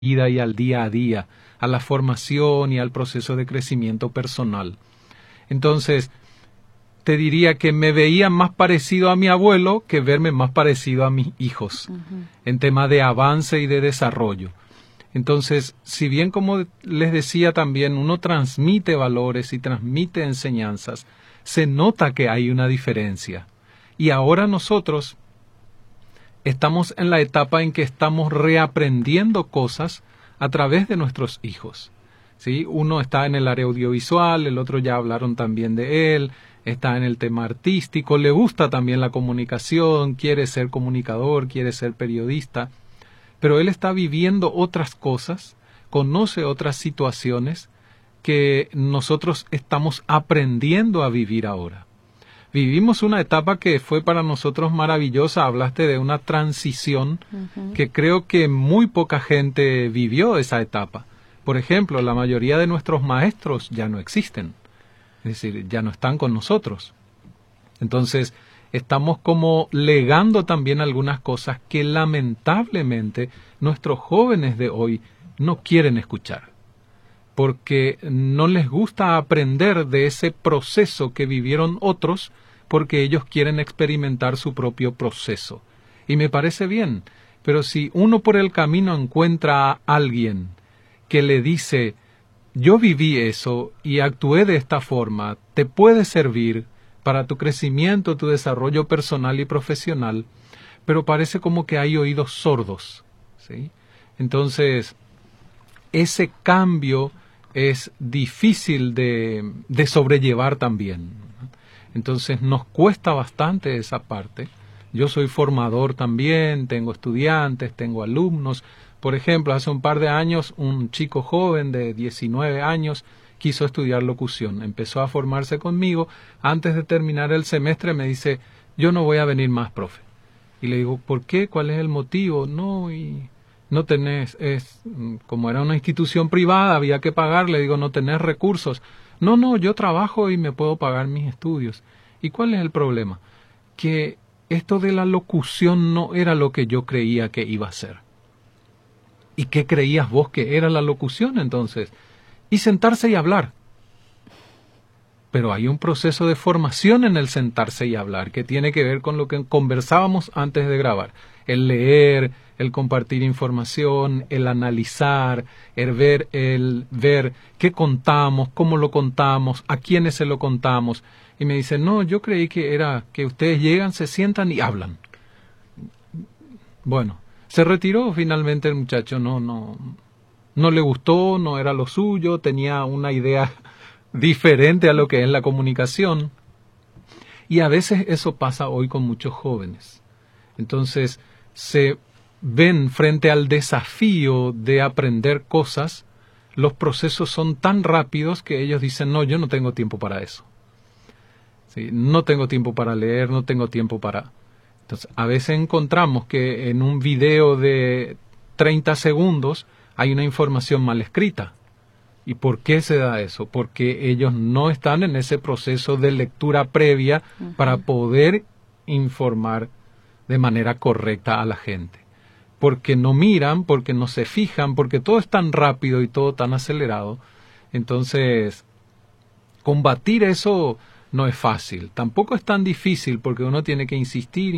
vida y al día a día, a la formación y al proceso de crecimiento personal. Entonces, te diría que me veía más parecido a mi abuelo que verme más parecido a mis hijos, en tema de avance y de desarrollo. Entonces, si bien, como les decía también, uno transmite valores y transmite enseñanzas, se nota que hay una diferencia. Y ahora nosotros estamos en la etapa en que estamos reaprendiendo cosas a través de nuestros hijos, ¿sí? Uno está en el área audiovisual, el otro ya hablaron también de él, está en el tema artístico, le gusta también la comunicación, quiere ser comunicador, quiere ser periodista, pero él está viviendo otras cosas, conoce otras situaciones que nosotros estamos aprendiendo a vivir ahora. Vivimos una etapa que fue para nosotros maravillosa. Hablaste de una transición que creo que muy poca gente vivió esa etapa. Por ejemplo, la mayoría de nuestros maestros ya no existen, es decir, ya no están con nosotros. Entonces, estamos como legando también algunas cosas que lamentablemente nuestros jóvenes de hoy no quieren escuchar, porque no les gusta aprender de ese proceso que vivieron otros, porque ellos quieren experimentar su propio proceso. Y me parece bien, pero si uno por el camino encuentra a alguien que le dice, yo viví eso y actué de esta forma, te puede servir para tu crecimiento, tu desarrollo personal y profesional, pero parece como que hay oídos sordos, ¿sí? Entonces, ese cambio es difícil de sobrellevar también. Entonces nos cuesta bastante esa parte. Yo soy formador también, tengo estudiantes, tengo alumnos. Por ejemplo, hace un par de años un chico joven de 19 años quiso estudiar locución. Empezó a formarse conmigo. Antes de terminar el semestre me dice, yo no voy a venir más, profe. Y le digo, ¿por qué? ¿Cuál es el motivo? No, y no tenés, como era una institución privada, había que pagar, le digo, no tenés recursos. No, yo trabajo y me puedo pagar mis estudios. ¿Y cuál es el problema? Que esto de la locución no era lo que yo creía que iba a ser. ¿Y qué creías vos que era la locución entonces? Y sentarse y hablar. Pero hay un proceso de formación en el sentarse y hablar que tiene que ver con lo que conversábamos antes de grabar. El leer, el compartir información, el analizar, el ver qué contamos, cómo lo contamos, a quiénes se lo contamos. Y me dice, no, yo creí que era que ustedes llegan, se sientan y hablan. Bueno, se retiró finalmente el muchacho, no le gustó, no era lo suyo, tenía una idea diferente a lo que es la comunicación. Y a veces eso pasa hoy con muchos jóvenes. Entonces, se ven frente al desafío de aprender cosas, los procesos son tan rápidos que ellos dicen, no, yo no tengo tiempo para eso. ¿Sí? No tengo tiempo para leer, no tengo tiempo para... Entonces, a veces encontramos que en un video de 30 segundos hay una información mal escrita. ¿Y por qué se da eso? Porque ellos no están en ese proceso de lectura previa para poder informar de manera correcta a la gente. Porque no miran, porque no se fijan, porque todo es tan rápido y todo tan acelerado. Entonces, combatir eso no es fácil. Tampoco es tan difícil porque uno tiene que insistir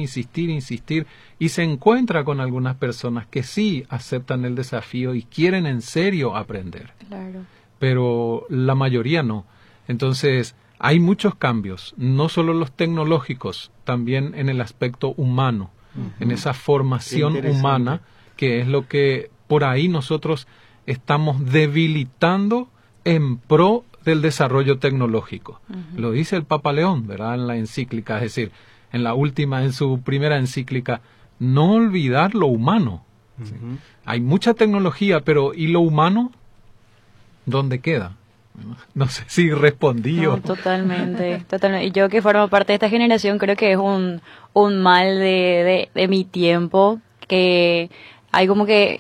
y se encuentra con algunas personas que sí aceptan el desafío y quieren en serio aprender. Claro. Pero la mayoría no. Entonces, hay muchos cambios, no solo los tecnológicos, también en el aspecto humano, en esa formación humana, que es lo que por ahí nosotros estamos debilitando en pro del desarrollo tecnológico. Lo dice el Papa León, ¿verdad? En la encíclica, es decir, en su primera encíclica, no olvidar lo humano. ¿Sí? Hay mucha tecnología, pero ¿y lo humano? ¿Dónde queda? No sé si respondí no, o... Totalmente. Y yo que formo parte de esta generación creo que es un mal de mi tiempo, que hay como que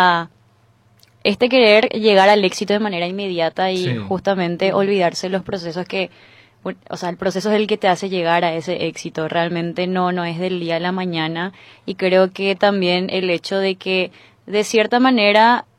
este querer llegar al éxito de manera inmediata y justamente olvidarse los procesos el proceso es el que te hace llegar a ese éxito. Realmente no es del día a la mañana, y creo que también el hecho de que de cierta manera